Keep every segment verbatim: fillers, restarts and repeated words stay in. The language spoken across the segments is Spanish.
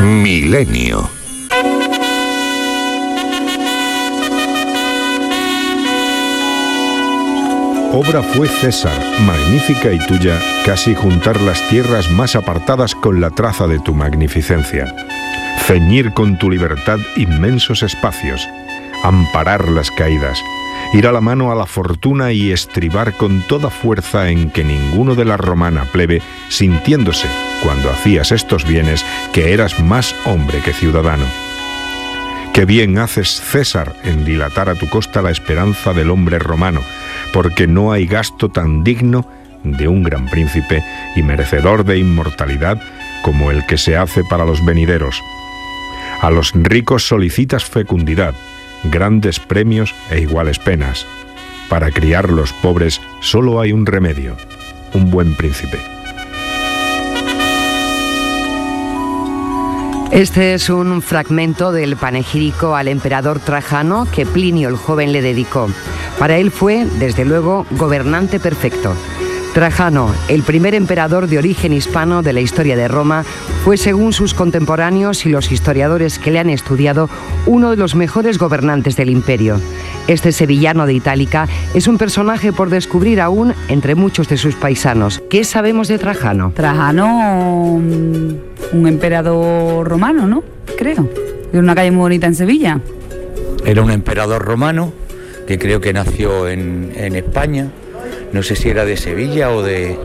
Milenio. Obra fue César, magnífica y tuya, casi juntar las tierras más apartadas con la traza de tu magnificencia. Ceñir con tu libertad inmensos espacios, amparar las caídas, ir a la mano a la fortuna y estribar con toda fuerza en que ninguno de la romana plebe, sintiéndose, cuando hacías estos bienes, que eras más hombre que ciudadano. Qué bien haces, César, en dilatar a tu costa la esperanza del hombre romano, porque no hay gasto tan digno de un gran príncipe y merecedor de inmortalidad como el que se hace para los venideros. A los ricos solicitas fecundidad, grandes premios e iguales penas. Para criar los pobres solo hay un remedio, un buen príncipe. Este es un fragmento del panegírico al emperador Trajano que Plinio el Joven le dedicó. Para él fue, desde luego, gobernante perfecto. Trajano, el primer emperador de origen hispano de la historia de Roma, fue, según sus contemporáneos y los historiadores que le han estudiado, uno de los mejores gobernantes del imperio. Este sevillano de Itálica es un personaje por descubrir aún entre muchos de sus paisanos. ¿Qué sabemos de Trajano? Trajano, un emperador romano, ¿no? Creo. De una calle muy bonita en Sevilla. Era un emperador romano que creo que nació en, en España. No sé si era de Sevilla o de,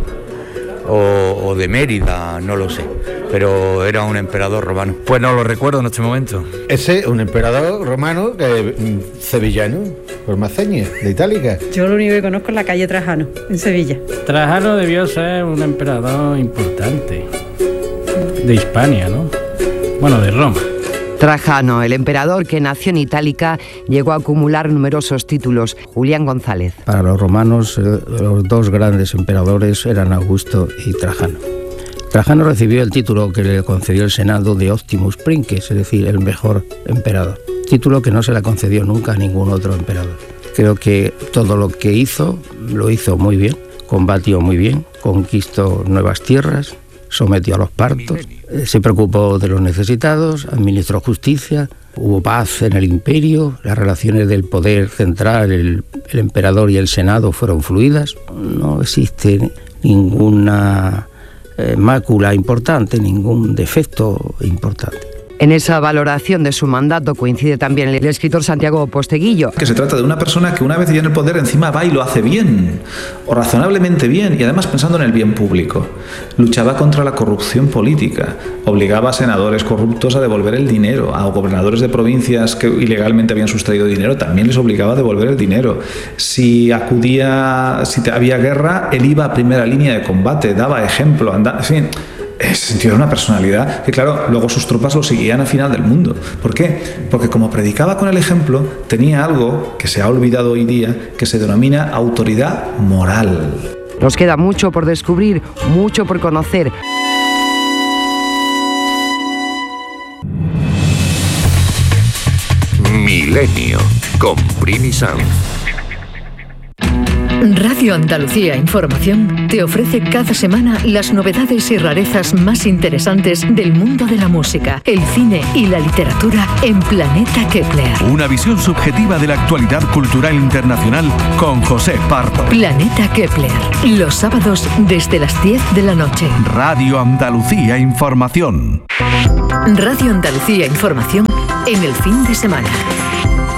o, o de Mérida, no lo sé, pero era un emperador romano. Pues no lo recuerdo en este momento. Ese, un emperador romano eh, sevillano, formaceña, de Itálica. Yo lo único que conozco es la calle Trajano, en Sevilla. Trajano debió ser un emperador importante, de Hispania, ¿no? Bueno, de Roma. Trajano, el emperador que nació en Itálica, llegó a acumular numerosos títulos. Julián González. Para los romanos, los dos grandes emperadores eran Augusto y Trajano. Trajano recibió el título que le concedió el Senado de Optimus Princes, es decir, el mejor emperador. Título que no se le concedió nunca a ningún otro emperador. Creo que todo lo que hizo, lo hizo muy bien, combatió muy bien, conquistó nuevas tierras, sometió a los partos, se preocupó de los necesitados, administró justicia, hubo paz en el imperio, las relaciones del poder central, el, el emperador y el senado fueron fluidas, no existe ninguna eh, mácula importante, ningún defecto importante. En esa valoración de su mandato coincide también el escritor Santiago Posteguillo. Que se trata de una persona que una vez ya en el poder encima va y lo hace bien, o razonablemente bien, y además pensando en el bien público. Luchaba contra la corrupción política, obligaba a senadores corruptos a devolver el dinero, a gobernadores de provincias que ilegalmente habían sustraído dinero, también les obligaba a devolver el dinero. Si acudía, si había guerra, él iba a primera línea de combate, daba ejemplo, andaba, en fin... Ese sentido de una personalidad que, claro, luego sus tropas lo seguían al final del mundo. ¿Por qué? Porque como predicaba con el ejemplo, tenía algo que se ha olvidado hoy día, que se denomina autoridad moral. Nos queda mucho por descubrir, mucho por conocer. Milenio, con Primi Sanz. Radio Andalucía Información te ofrece cada semana las novedades y rarezas más interesantes del mundo de la música, el cine y la literatura en Planeta Kepler. Una visión subjetiva de la actualidad cultural internacional con José Pardo. Planeta Kepler, los sábados desde las diez de la noche. Radio Andalucía Información. Radio Andalucía Información en el fin de semana.